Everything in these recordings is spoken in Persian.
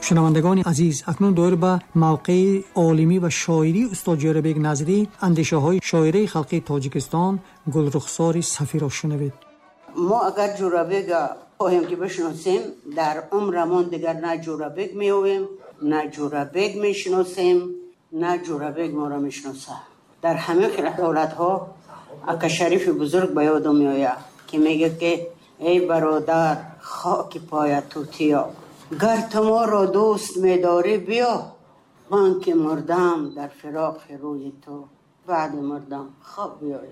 شنوندگان عزیز، اکنون دور به موقع عالمی و شاعری استاد جورابک نظری، اندیشه های شاعری خلقی تاجیکستان، گلرخسار صفی را شنوید. ما اگر جورابک خواهیم که بشناسیم، در عمرمان دیگر نه جورابک میویم، نه جورابک میشناسیم، نه جورابک ما را میشناسه. در همه دولت ها اکا شریف بزرگ به یادم میآید که میگه که ای برادر خاک پای توتیا، گر تو ما را دوست می‌داری بیا، من که مردم در فراق روی تو، بعد مردم خواب بیایی.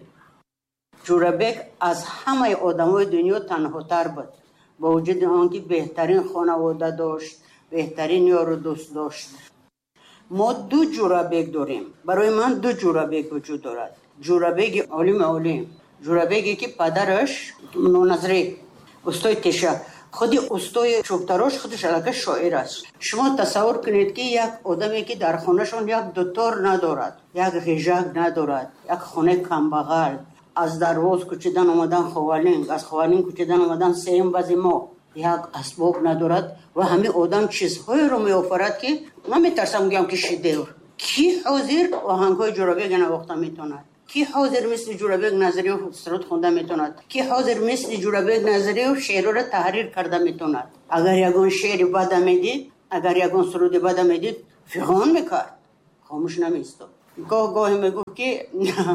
جورابک از همه آدمای دنیا تنهاتر بود، با وجود آنکه بهترین خانواده داشت، بهترین یار و دوست داشت. ما دو جورابک داریم. برای من دو جورابک وجود دارد. جورابک عالم، جورابکی که پدرش نونظری استاد تشه، خودی استاد چوبتراش خودش علاقه شاعر است. شما تصور کنید که یک آدمی که در خانهشون یک دکتر ندارد، یک غیژک ندارد، یک خانه کمبغل، از دروازه کوچیدن اومدن خوالین، از خوالین کوچیدن اومدن سیم بزیما، یک اسباب ندارد و همین آدم چیزهای رو میآفرد که من میترسم بگم که شیدور. کی حاضر آهنگ‌های جورابک نواخته میتوند؟ کی حاضر مثل جورابک نظری و سرود خونده میتوند؟ کی حاضر مثل جورابک نظری و شعر را تحریر کرده میتوند؟ اگر یگان شعر بد میدید، اگر یگان سرود بد میدید، فغان میکرد، خاموش نمیستاد. گاهی میگو که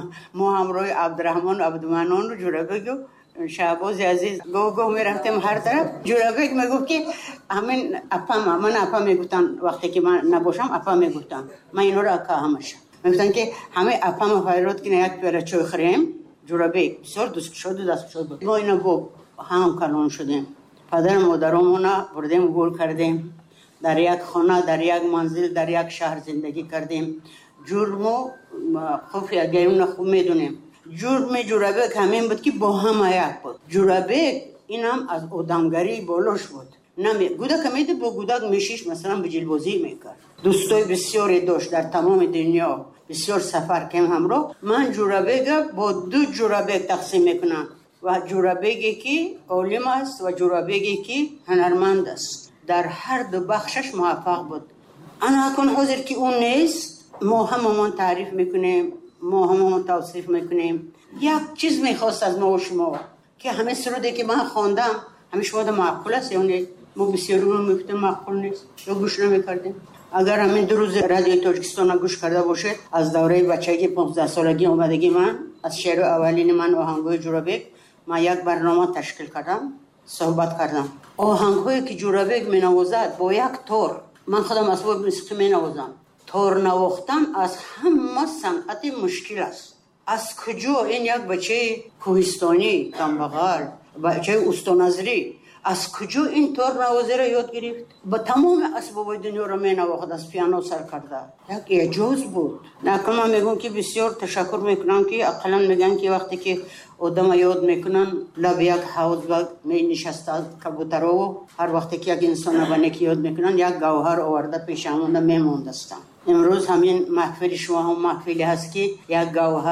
ما همراه عبدالرحمن عبدالمنان رو جورابک و شهباز عزیز گاه میرفتیم هر طرف. جورابک میگفت که همین اپا من اپا میگفتن، وقتی که من نباشم اپا میگفتن، من اینا رو اکا همشم میگفتن که همه اپا ما فایرات که یک پیره چای خوریم. جورابک بسیار دوست شد و دست شد بود. ما اینا با هم کلان شدیم، پدر مادرمون بردیم گل کردیم، در یک خانه، در یک منزل، در یک شهر زندگی کردیم. جرم و خوفی اگرون خوب میدونیم. جرم جورابک همین بود که با هم یک بود. جورابک این هم از آدمگری بالاش بود. گودک میده با گودک میشیش مثلا بجلبازی میکرد. دوستای بسیاری داشت در تمام دنیا، بسیار سفر کم همراه. من جورابک با دو جورابک تقسیم میکنم، و جورابکی که عالم است و جورابکی که هنرمند است. در هر دو بخشش موفق بود. انا اکن حاضر که اون نیست، ما هممون تعریف میکنیم، ما هممون توصیف میکنیم. یک چیز میخواست از ما و شما که همه سرودی که من خواندم همه شما ده معقول است یا نه؟ ما بسیار رو میگفتیم معقول نیست یا گوش نمیکردیم. اگر همین دو روز رادیو تاجیکستان گوش کرده باشید، از دوره بچگی 15 سالگی آمدگی من از شعر اولین من آهنگ‌های جورابک من یک برنامه تشکیل کردم، صحبت کردم. آهنگ‌هایی که جورابک مینوازد با یک تار، من خودم اسباب موسیقی مینوازم. تار نواختن از همه صنعت مشکل است. از کجا این یک بچه کوهستانی کمبغل، بچه استانظری، از کجا این تار نوازی را یاد گرفت؟ با تمام اسباب دنیا را می نواخت، از پیانو سر کرده. یک اعجاز بود. نکنه من میگم که بسیار تشکر میکنم که اقلا میگن که وقتی که آدم یاد میکنن لب یک حوض می نشسته کبوترها و هر وقتی که یک انسان بنکی یاد میکنن یک گوهر آورده پیش همون میمونده است. امروز همین محفل شما هم محفلی هست که یک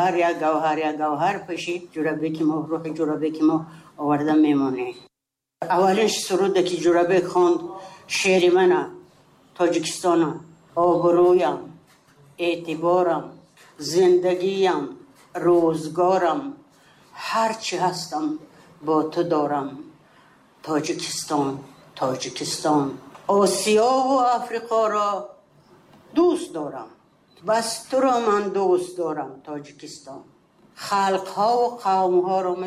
گوهر پیش جورابک ما، روح جورابک ما آورده میمونه. اولش سرود که جورابک خواند، شعر من تاجیکستان، آبرویم، اعتبارم، زندگیم، روزگارم، هرچی هستم با تو دارم. تاجیکستان، تاجیکستان، آسیا و افریقا را دوست دارم، بس تو را من دوست دارم. تاجیکستان، خلقها و قومها رو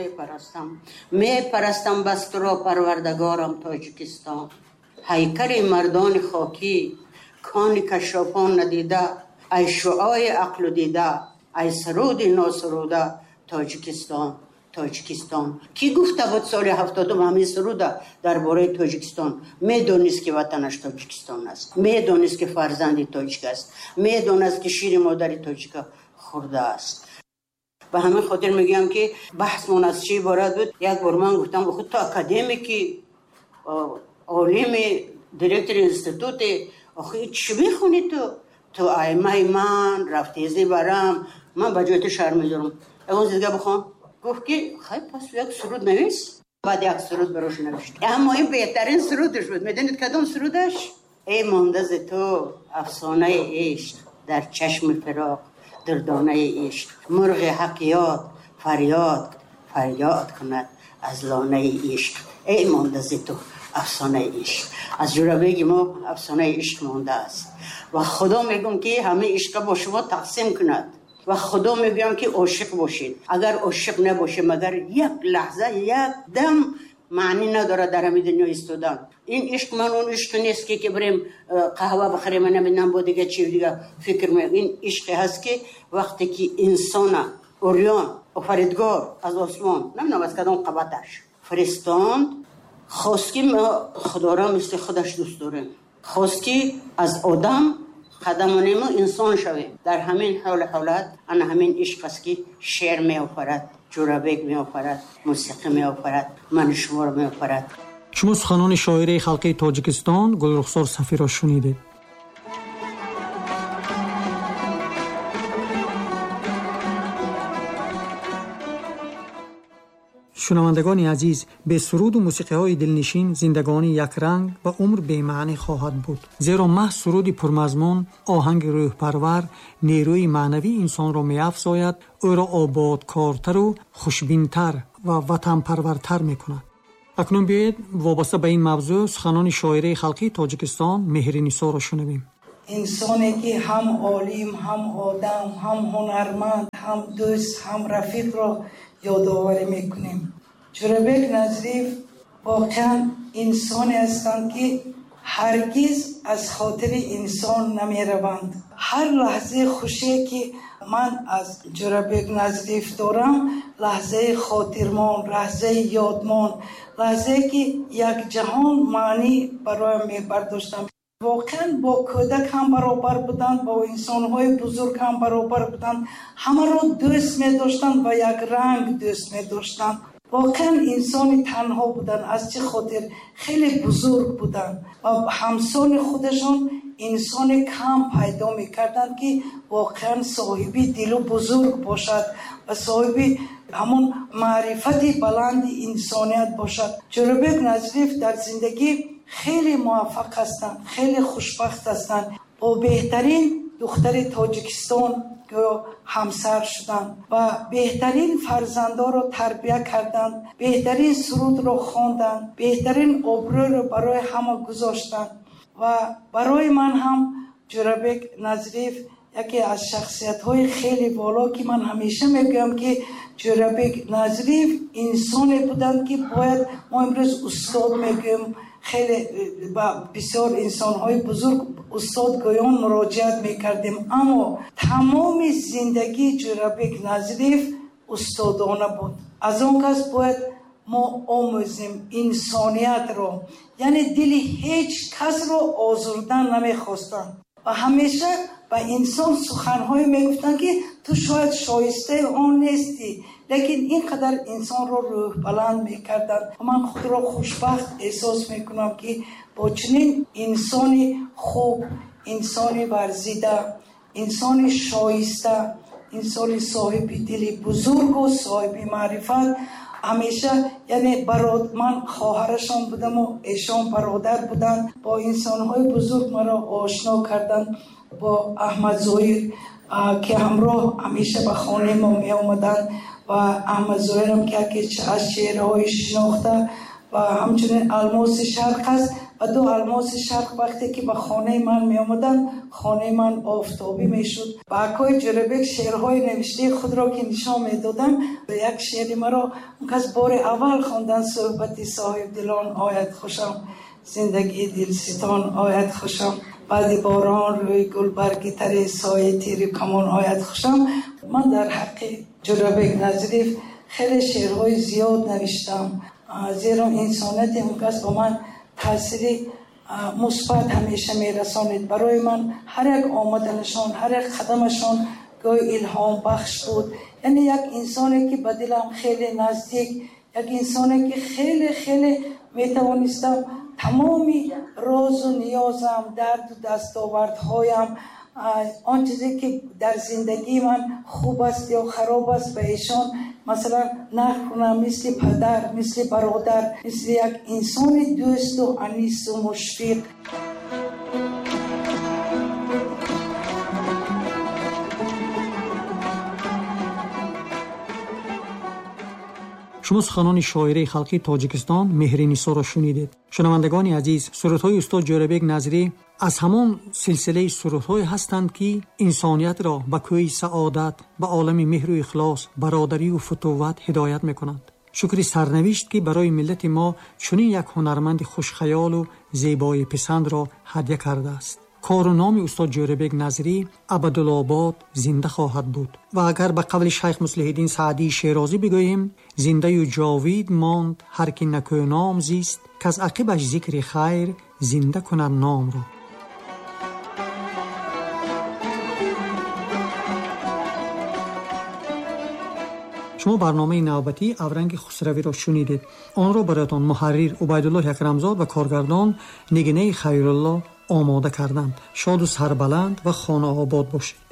میپرستم بس تو را پروردگارم. تاجیکستان، هیکل مردان خاکی، کان کشافان ندیده، ای شعاع عقل دیده، ای سرود ناسروده. تاجیکستان، تاجیکستان. کی گفته بود سال 70 همین سروده درباره تاجیکستان؟ میدونست که وطنش تاجیکستان است، میدونست که فرزند تاجیک است، میدونست که شیر مادر تاجیک خورده است. به همین خاطر میگم که بحثمون از چی عبارت بود. یک بار من گفتم خود تو اکادمیکی، عالم، دیرکتر انستیتوت، آخه چی میخونی تو ایمه من رفتیزی برم، من به جای تو شرم میدارم. اون زیدگاه بخوام گفت که خیلی پس یک سرود نویس. بعد یک سرود براش نوشت، اما این بهترین سرودش بود. میدونید کدام سرودش؟ ای مانده ز تو افسانه عشق، در چشم فراق دردانه عشق. مرغ حق یاد فریاد کند از لانه عشق. ای مانده ز تو افسانه عشق. از جورابیگ ما افسانه عشق مانده است و خدا میگم که همه عشق با شما تقسیم کند و خدا میگم که عاشق باشید. اگر عاشق نباشه مگر یک لحظه یک دم معنی نداره در همین دنیا ایستادن. این عشق من اون عشق نیست که بریم قهوه بخریم نمیدونم با دیگه چی دیگه فکر می. این عشق هست که وقتی که انسان اوریان آفریدگار از آسمان نمیدونم از کدام قبطش فرستاند، خواست که ما خدا را مثل خودش دوست داریم، خواست که از آدم قدمانه ما انسان شویم. در همین حالت انا همین عشق است که شعر می آفرد، جورابیگ می آفرد، موسیقی می آفرد، من شما را می آفرد. شما سخنان شاعره خلقی تاجیکستان گلرخسار صفی را شنیدید. شنوندگان عزیز، به سرود و موسیقی های دلنشین زندگانی یک رنگ و عمر به معنی خواهد بود، زیرا محض سرود پرمضمون، آهنگ روح پرور نیروی معنوی انسان را می افزاید، او را آبادکارتر و خوشبینتر و وطن پرورتر می کند. اکنون بیایید وابسته به این موضوع سخنان شاعره خلقی تاجیکستان مهرنیسا را شنویم. انسانی که هم عالم، هم آدم، هم هنرمند، هم دوست، هم رفیق را یادآوری میکنیم. جورابیگ نظریف واقعا انسانی هستند که هرگز از خاطر انسان نمیروند. هر لحظه خوشی که من از جورابیگ نظریف دارم لحظه خاطرمان، لحظه یادمان، لحظه که یک جهان معنی برایم میبرداشتم. واقعا با کودک هم برابر بودند، با انسان‌های بزرگ هم برابر بودند، همه را دوست می‌داشتند و یک رنگ دوست می‌داشتند. واقعا انسان تنها بودند، از چه خاطر خیلی بزرگ بودند و همسان خودشان انسان کم پیدا می‌کردند که واقعا صاحبی دل بزرگ باشد و صاحبی همون معرفت بلند انسانیت باشد. جورابیگ نظریف در زندگی خیلی موفق هستند، خیلی خوشبخت هستند. با بهترین دختر تاجیکستان همسر شدند و بهترین فرزندان را تربیت کردند، بهترین سرود را خواندند، بهترین آبرو را برای همه گذاشتند و برای من هم جورابیگ نظریف یکی از شخصیت‌های خیلی بالا که من همیشه میگم که جورابیگ نظریف انسانی بودند که باید ما امروز استاد میگیم. خیلی بسیار انسان‌های بزرگ استادگویان مراجعت می‌کردیم، اما تمام زندگی جورابیگ نظریف استادانه بود. از اون کس باید ما آموزیم انسانیت را، یعنی دل هیچ کس را آزردن نمی‌خواستند و همیشه به انسان سخن‌های میگفتند که تو شاید شایسته آن نیستی، لیکن اینقدر انسان را روح بلند میکردند و من خود را خوشبخت احساس میکنم که با چنین انسانی خوب، انسانی ورزیده، انسانی شایسته، انسانی صاحب دل بزرگ و صاحب معرفت همیشه، یعنی من خواهرشان بودم و ایشان برادر بودند، با انسانهای بزرگ مرا آشنا کردند. با احمد زویر که همراه همیشه به خانه ما می آمدند و احمد زویر هم که از شعرهای شناخته و همچنین الماس شرق است و دو الماس شرق وقتی که به خانه من می آمدند خانه من آفتابی می شد. با اکای جورابیگ شعرهای نوشته خود را که نشان می دادم و یک شعر مرا از بار اول خواندن: صحبت صاحب دلان آید خوشم، زندگی دلستان آید خوشم، بعد باران روی گل برگی تر سایه تیر کمان آید خوشم. من در حق جورابیگ نظریف خیلی شعرهای زیاد نوشتم، زیرا انسانیت اون کس با من تاثیر مثبت همیشه میرسانید. برای من هر یک آمدنشان، هر یک قدمشان گوی الهام بخش بود. یعنی یک انسانی که به دلم خیلی نزدیک، یک انسانی که خیلی خیلی میتوانستم تمامی راز و نیازم، درد و دستاوردهایم، آن چیزی که در زندگی من خوب است یا خراب است به ایشان مثلا نقل کنم، مثل پدر، مثل برادر، مثل یک انسان دوست و انیس و مشفق. شما سخنان شاعره خلقی تاجیکستان مهرنیسا را شنیدید. شنوندگان عزیز، سرودهای استاد جورابک نظری از همان سلسله سرودهای هستند که انسانیت را به کوی سعادت، به عالم مهر و اخلاص، برادری و فتوت هدایت میکنند. شکر سرنوشت که برای ملت ما چنین یک هنرمند خوشخیال و زیبای پسند را هدیه کرده است. کار و نام استاد جورابک نظری ابدالآباد زنده خواهد بود و اگر به قول شیخ مصلح الدین سعدی شیرازی بگوییم زنده و جاوید ماند هر کی نکو نام زیست که از عقبش ذکر خیر زنده کند نام را. شما برنامه نوبتی اورنگ خسروی را شنیدید. آن را برایتان محرر عبیدالله اکرمزاد و کارگردان نگینه خیرالله آماده کردند. شاد و سربلند و خانه آباد باشید.